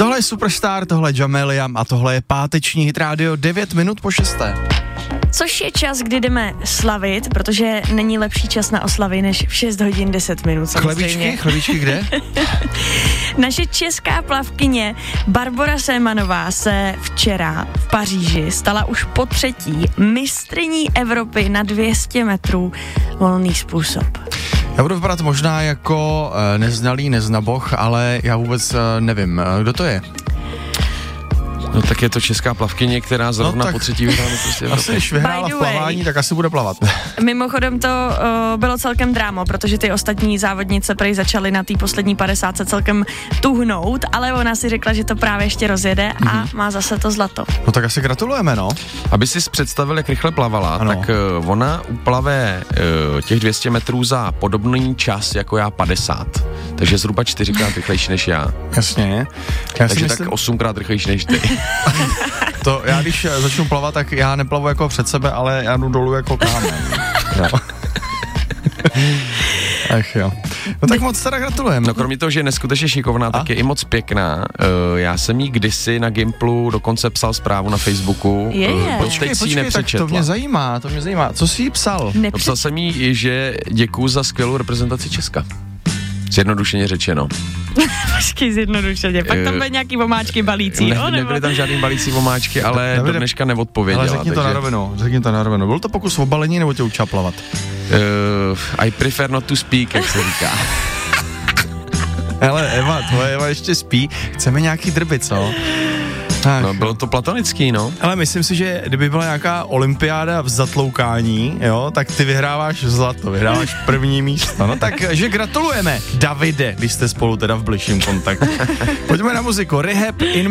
Tohle je Superstar, tohle je Jamelia a tohle je páteční Hit Radio 9 minut po 6. Což je čas, kdy jdeme slavit, protože není lepší čas na oslavy než v 6 hodin 10 minut. Chlebičky kde? Naše česká plavkyně Barbora Sémanová se včera v Paříži stala už po 3. mistryní Evropy na 200 metrů volný způsob. Já budu vypadat možná jako neznalý neznaboch, ale já vůbec nevím, kdo to je. No tak je to česká plavkyně, která zrovna po 3. vyhrála prostě Evropy. Asi když vyhrála v plavání, tak asi bude plavat. Mimochodem to bylo celkem drámo, protože ty ostatní závodnice prej začaly na té poslední 50 celkem tuhnout, ale ona si řekla, že to právě ještě rozjede a má zase to zlato. No tak asi gratulujeme, no. Aby si představil, jak rychle plavala, ano. Tak ona uplave těch 200 metrů za podobný čas jako já 50. Takže zhruba 4krát rychlejší než já. Jasně. Takže tak 8krát rychlejší než ty. To já když začnu plavat, tak já neplavu jako před sebe, ale já jdu dolů jako kámen. Ach jo. No tak moc teda gratulujeme. No kromě toho, že je neskutečně šikovná, tak je i moc pěkná. Já jsem jí kdysi na Gimplu dokonce psal zprávu na Facebooku. Počkej, tak to mě zajímá. Co jsi jí psal? No, psal jsem jí, že děkuju za skvělou reprezentaci Česka. Zjednodušeně řečeno. Počkej, zjednodušeně. Pak tam byly nějaký omáčky balící, Nebyly tam žádný balící omáčky, ale do dneška neodpověděla. Ale řekni to na rovinu. Byl to pokus o balení, nebo tě učila plavat? I prefer not to speak, jak se říká. Hele, Eva ještě spí. Chceme nějaký drby, co? No, bylo to platonický, no. Ale myslím si, že kdyby byla nějaká olympiáda v zatloukání, jo, tak ty vyhráváš zlato, vyhráváš první místo. No takže gratulujeme, Davide, když jste spolu teda v bližším kontaktu. Pojďme na muziku. Rehab in